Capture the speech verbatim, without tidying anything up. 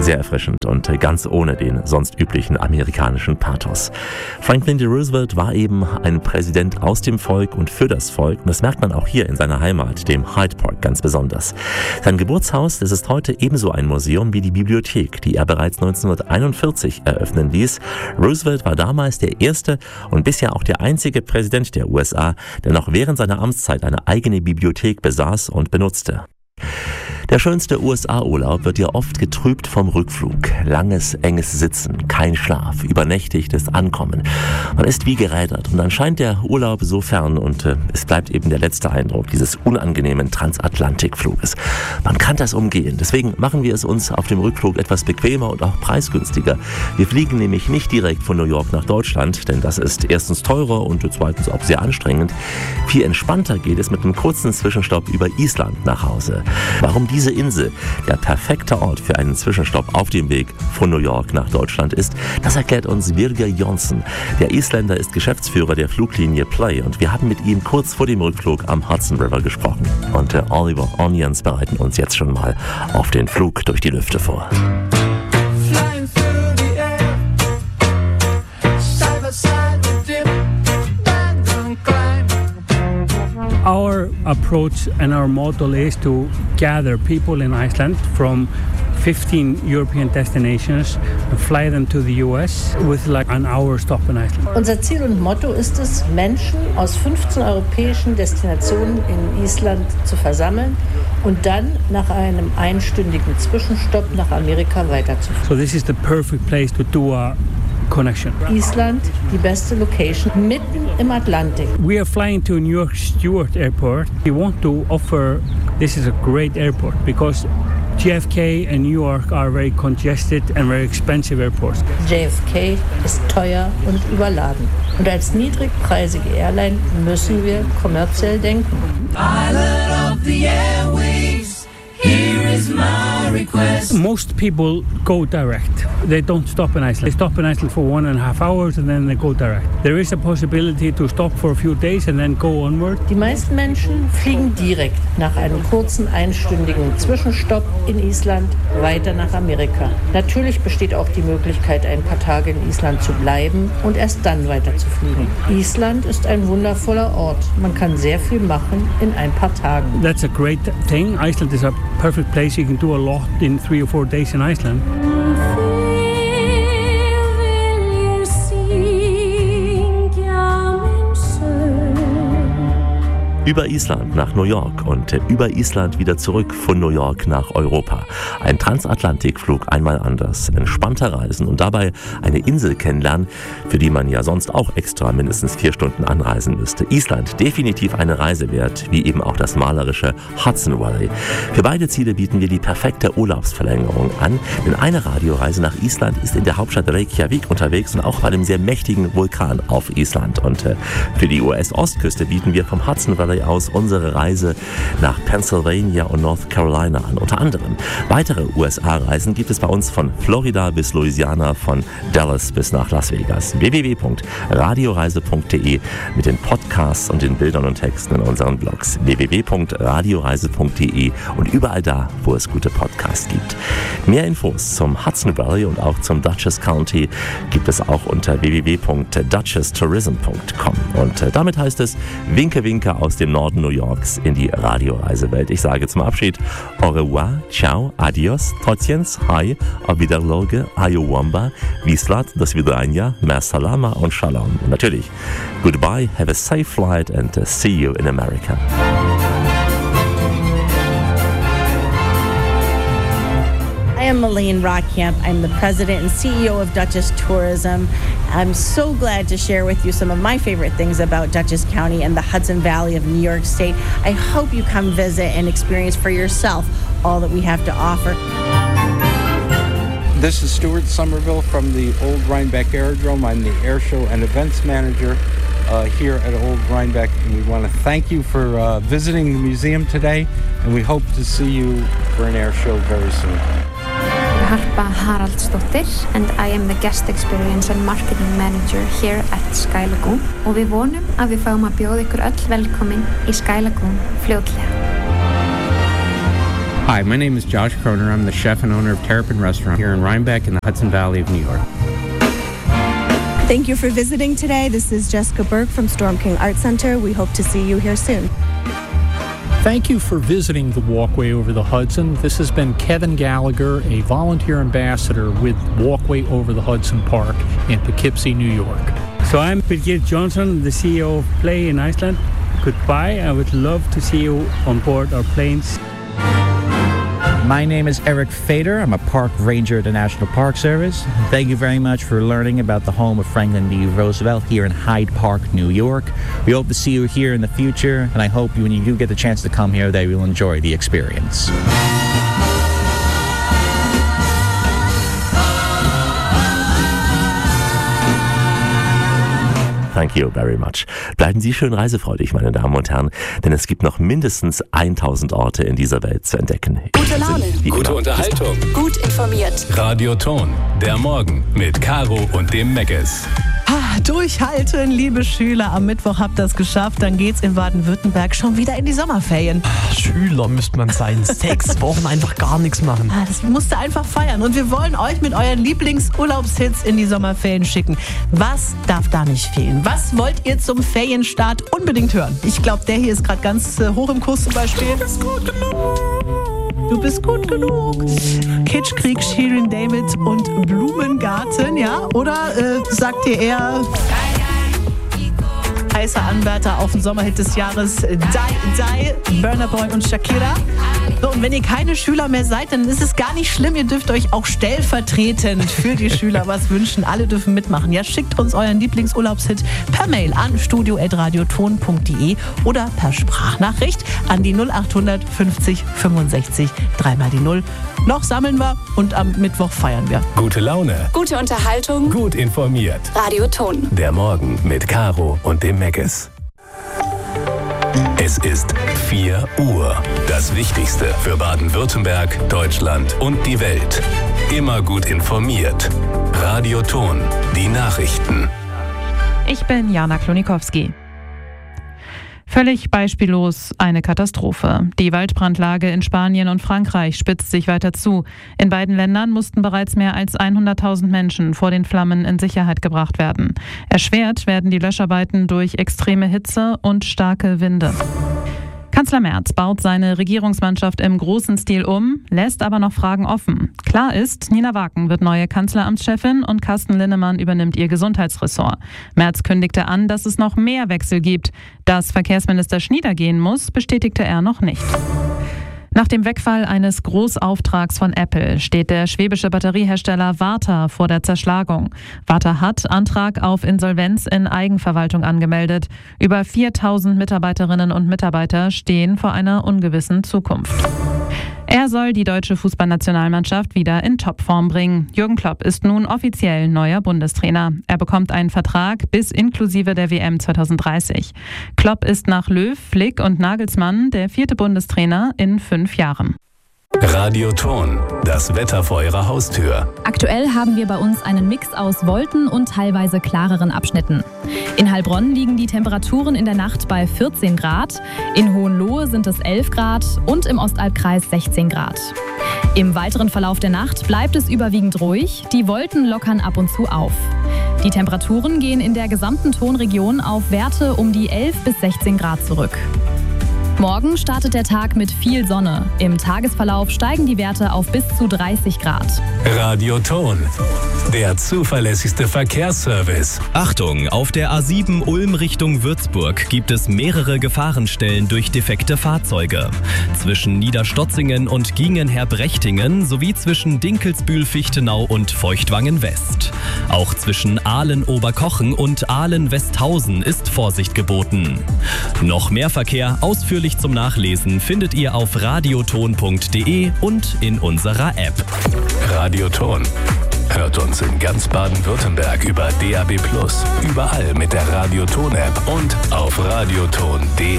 Sehr erfrischend und ganz ohne den sonst üblichen amerikanischen Pathos. Franklin D. Roosevelt war eben ein Präsident aus dem Volk und für das Volk. Und das merkt man auch hier in seiner Heimat, dem Hyde Park, ganz besonders. Sein Geburtshaus, das ist heute ebenso ein Museum wie die Bibliothek, die er bereits neunzehnhunderteinundvierzig eröffnen ließ. Roosevelt war damals der erste und bisher auch der einzige Präsident der U S A, der noch während seiner Amtszeit eine eigene Bibliothek besaß und benutzte. Der schönste U S A-Urlaub wird ja oft getrübt vom Rückflug. Langes, enges Sitzen, kein Schlaf, übernächtigtes Ankommen. Man ist wie gerädert und dann scheint der Urlaub so fern und äh, es bleibt eben der letzte Eindruck dieses unangenehmen Transatlantikfluges. Man kann das umgehen, deswegen machen wir es uns auf dem Rückflug etwas bequemer und auch preisgünstiger. Wir fliegen nämlich nicht direkt von New York nach Deutschland, denn das ist erstens teurer und zweitens auch sehr anstrengend. Viel entspannter geht es mit einem kurzen Zwischenstopp über Island nach Hause. Warum die Diese Insel der perfekte Ort für einen Zwischenstopp auf dem Weg von New York nach Deutschland ist, das erklärt uns Birger Jonsson. Der Isländer ist Geschäftsführer der Fluglinie Play und wir haben mit ihm kurz vor dem Rückflug am Hudson River gesprochen. Und der Oliver Onions bereiten uns jetzt schon mal auf den Flug durch die Lüfte vor. Our approach and our motto is to gather people in Iceland from fifteen European destinations and fly them to the U S with like an hour stop in Iceland. Unser Ziel und Motto ist es, Menschen aus fünfzehn europäischen Destinationen in Island zu versammeln und dann nach einem einstündigen Zwischenstopp nach Amerika weiterzufahren. So this is the perfect place to do a connection. Island, die beste Location, mitten im Atlantik. We are flying to New York Stewart Airport. We want to offer, this is a great airport because J F K and New York are very congested and very expensive airports. J F K ist teuer und überladen. Und als niedrigpreisige Airline müssen wir kommerziell denken. Pilot of the airways, here is my request. Most people go direct. They don't stop in Iceland. They stop in Iceland for one and a half hours and then they go direct. There is a possibility to stop for a few days and then go onward. Die meisten Menschen fliegen direkt nach einem kurzen einstündigen Zwischenstopp in Island weiter nach Amerika. Natürlich besteht auch die Möglichkeit, ein paar Tage in Island zu bleiben und erst dann weiter zu fliegen. Island ist ein wundervoller Ort. Man kann sehr viel machen in ein paar Tagen. That's a great thing. Iceland is a perfect place. You can do a lot in three or four days in Iceland. Über Island nach New York und über Island wieder zurück von New York nach Europa. Ein Transatlantikflug einmal anders, entspannter Reisen und dabei eine Insel kennenlernen, für die man ja sonst auch extra mindestens vier Stunden anreisen müsste. Island, definitiv eine Reise wert, wie eben auch das malerische Hudson Valley. Für beide Ziele bieten wir die perfekte Urlaubsverlängerung an, denn eine Radioreise nach Island ist in der Hauptstadt Reykjavik unterwegs und auch bei einem sehr mächtigen Vulkan auf Island. Und äh, für die U S-Ostküste bieten wir vom Hudson Valley aus unsere Reise nach Pennsylvania und North Carolina an. Unter anderem weitere U S A-Reisen gibt es bei uns von Florida bis Louisiana, von Dallas bis nach Las Vegas. w w w punkt radioreise punkt d e mit den Podcasts und den Bildern und Texten in unseren Blogs. w w w punkt radioreise punkt d e und überall da, wo es gute Podcasts gibt. Mehr Infos zum Hudson Valley und auch zum Dutchess County gibt es auch unter w w w punkt dutchess tourism punkt com. Und äh, damit heißt es Winke Winke aus dem Norden New Yorks in die Radioreisewelt. Ich sage zum Abschied au revoir, ciao, adios, tociens, hi, auf Wiederloge, ayowamba, Wislat, das Vidranja, mer salama und shalom. Und natürlich, goodbye, have a safe flight and uh, see you in America. I am Elaine Rockcamp. I'm the president and C E O of Dutchess Tourism. I'm so glad to share with you some of my favorite things about Dutchess County and the Hudson Valley of New York State. I hope you come visit and experience for yourself all that we have to offer. This is Stuart Somerville from the Old Rhinebeck Aerodrome. I'm the air show and events manager uh, here at Old Rhinebeck, and we want to thank you for uh, visiting the museum today, and we hope to see you for an air show very soon. Harpa Haraldsdóttir and I am the Guest Experience and Marketing Manager here at Sky Lagoon og við vonum að við fáum að bjóða ykkur öll velkomin í Sky Lagoon fljótlega. Hi, my name is Josh Kroner. I'm the chef and owner of Terrapin Restaurant here in Rhinebeck in the Hudson Valley of New York. Thank you for visiting today. This is Jessica Burke from Storm King Art Center. We hope to see you here soon. Thank you for visiting the Walkway Over the Hudson. This has been Kevin Gallagher, a volunteer ambassador with Walkway Over the Hudson Park in Poughkeepsie, New York. So I'm Birgir Johnson, the C E O of Play in Iceland. Goodbye. I would love to see you on board our planes. My name is Eric Fader. I'm a park ranger at the National Park Service. Thank you very much for learning about the home of Franklin D. Roosevelt here in Hyde Park, New York. We hope to see you here in the future, and I hope when you do get the chance to come here that you will enjoy the experience. Thank you very much. Bleiben Sie schön reisefreudig, meine Damen und Herren, denn es gibt noch mindestens tausend Orte in dieser Welt zu entdecken. Gute Laune, gute Unterhaltung, gut informiert. Radio Ton, der Morgen mit Caro und dem Meckes. Ah, durchhalten, liebe Schüler. Am Mittwoch habt ihr es geschafft. Dann geht's in Baden-Württemberg schon wieder in die Sommerferien. Ah, Schüler müsste man sein. Sechs Wochen einfach gar nichts machen. Ah, das musst du einfach feiern. Und wir wollen euch mit euren Lieblingsurlaubshits in die Sommerferien schicken. Was darf da nicht fehlen? Was wollt ihr zum Ferienstart unbedingt hören? Ich glaube, der hier ist gerade ganz äh, hoch im Kurs zum Beispiel. Du bist gut genug. Du bist gut genug. Kitschkrieg, Shirin David und Blumengarten, ja? Oder äh, sagt ihr eher heißer Anwärter auf den Sommerhit des Jahres, Die, Die, Burna Boy und Shakira? So, und wenn ihr keine Schüler mehr seid, dann ist es gar nicht schlimm. Ihr dürft euch auch stellvertretend für die Schüler was wünschen. Alle dürfen mitmachen. Ja, schickt uns euren Lieblingsurlaubshit per Mail an studio at radioton punkt de oder per Sprachnachricht an die null acht fünfzig fünfundsechzig dreimal die null. Noch sammeln wir und am Mittwoch feiern wir. Gute Laune. Gute Unterhaltung. Gut informiert. Radioton. Der Morgen mit Caro und dem Meckes. Es ist vier Uhr. Das Wichtigste für Baden-Württemberg, Deutschland und die Welt. Immer gut informiert. Radioton. Die Nachrichten. Ich bin Jana Klonikowski. Völlig beispiellos eine Katastrophe. Die Waldbrandlage in Spanien und Frankreich spitzt sich weiter zu. In beiden Ländern mussten bereits mehr als hunderttausend Menschen vor den Flammen in Sicherheit gebracht werden. Erschwert werden die Löscharbeiten durch extreme Hitze und starke Winde. Kanzler Merz baut seine Regierungsmannschaft im großen Stil um, lässt aber noch Fragen offen. Klar ist, Nina Waken wird neue Kanzleramtschefin und Carsten Linnemann übernimmt ihr Gesundheitsressort. Merz kündigte an, dass es noch mehr Wechsel gibt. Dass Verkehrsminister Schnieder gehen muss, bestätigte er noch nicht. Nach dem Wegfall eines Großauftrags von Apple steht der schwäbische Batteriehersteller Varta vor der Zerschlagung. Varta hat Antrag auf Insolvenz in Eigenverwaltung angemeldet. Über viertausend Mitarbeiterinnen und Mitarbeiter stehen vor einer ungewissen Zukunft. Er soll die deutsche Fußballnationalmannschaft wieder in Topform bringen. Jürgen Klopp ist nun offiziell neuer Bundestrainer. Er bekommt einen Vertrag bis inklusive der W M zwanzig dreißig. Klopp ist nach Löw, Flick und Nagelsmann der vierte Bundestrainer in fünf Jahren. Radioton, das Wetter vor Ihrer Haustür. Aktuell haben wir bei uns einen Mix aus Wolken und teilweise klareren Abschnitten. In Heilbronn liegen die Temperaturen in der Nacht bei vierzehn Grad, in Hohenlohe sind es elf Grad und im Ostalbkreis sechzehn Grad. Im weiteren Verlauf der Nacht bleibt es überwiegend ruhig, die Wolken lockern ab und zu auf. Die Temperaturen gehen in der gesamten Tonregion auf Werte um die elf bis sechzehn Grad zurück. Morgen startet der Tag mit viel Sonne. Im Tagesverlauf steigen die Werte auf bis zu dreißig Grad. Radioton, der zuverlässigste Verkehrsservice. Achtung, auf der A sieben Ulm Richtung Würzburg gibt es mehrere Gefahrenstellen durch defekte Fahrzeuge. Zwischen Niederstotzingen und Giengenher-Brechtingen sowie zwischen Dinkelsbühl-Fichtenau und Feuchtwangen-West. Auch zwischen Aalen-Oberkochen und Aalen-Westhausen ist Vorsicht geboten. Noch mehr Verkehr ausführlich zum Nachlesen findet ihr auf radioton punkt de und in unserer App. Radioton. Hört uns in ganz Baden-Württemberg über D A B plus, überall mit der Radioton-App und auf radioton punkt de.